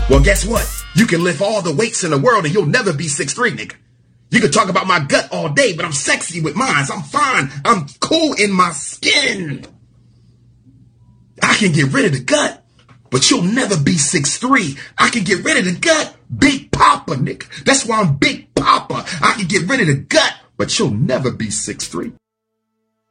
Well, guess what? You can lift all the weights in the world and you'll never be 6'3", nigga. You can talk about my gut all day, but I'm sexy with mine. I'm fine. I'm cool in my skin. I can get rid of the gut, but you'll never be 6'3". I can get rid of the gut. Big Papa, nigga. That's why I'm Big Papa. I can get rid of the gut, but you'll never be 6'3".